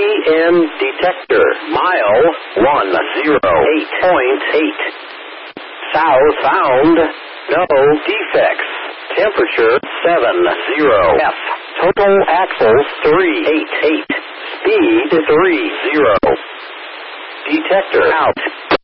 CN detector. Mile 108.8. South found. No defects. Temperature 70 F. Total axles 388. Speed 30. Detector out.